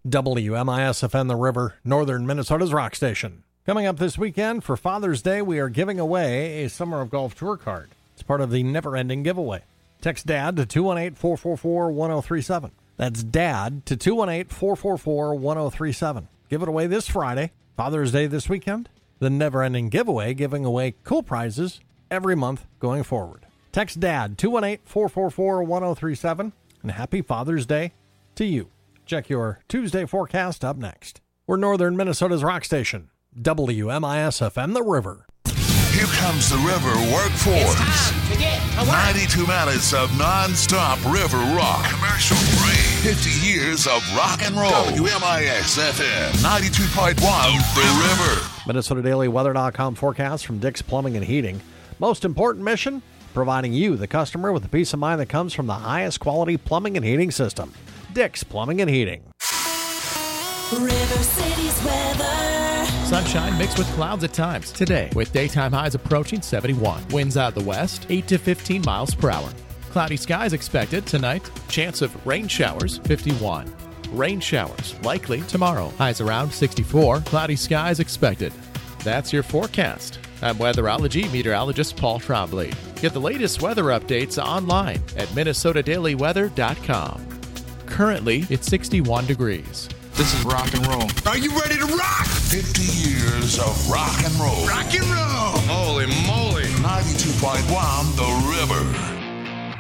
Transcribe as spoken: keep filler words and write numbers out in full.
W M I S F M The River, northern Minnesota's rock station. Coming up this weekend for Father's Day, we are giving away a Summer of Golf Tour card. It's part of the never-ending giveaway. Text DAD to two one eight, four four four, one zero three seven. That's DAD to two one eight, four four four, one zero three seven. Give it away this Friday, Father's Day this weekend. The never-ending giveaway, giving away cool prizes every month going forward. Text DAD two one eight, four four four, one zero three seven. And happy Father's Day to you. Check your Tuesday forecast up next. We're northern Minnesota's rock station, W M I S F M The River. Here comes the River Workforce. It's time to get to work. ninety-two minutes of non-stop river rock. Commercial free. fifty years of rock and roll. W M I S F M ninety-two point one The River. Minnesota Daily Weather dot com forecast from Dick's Plumbing and Heating. Most important mission, providing you, the customer, with the peace of mind that comes from the highest quality plumbing and heating system. Dick's Plumbing and Heating. River City's weather. Sunshine mixed with clouds at times today, with daytime highs approaching seventy-one. Winds out of the west, eight to fifteen miles per hour. Cloudy skies expected tonight. Chance of rain showers, fifty-one. Rain showers likely tomorrow. Highs around sixty-four. Cloudy skies expected. That's your forecast. I'm weatherology meteorologist Paul Trombley. Get the latest weather updates online at Minnesota Daily Weather dot com. Currently, it's sixty-one degrees. This is rock and roll. Are you ready to rock? fifty years of rock and roll. Rock and roll. Holy moly. ninety-two point one The River.